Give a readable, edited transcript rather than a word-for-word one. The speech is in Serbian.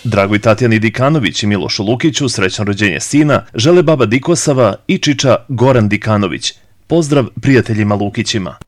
Dragoj Tatjani Dikanović i Milošu Lukiću srećno rođenje sina žele baba Dikosava i čiča Goran Dikanović. Pozdrav prijateljima Lukićima.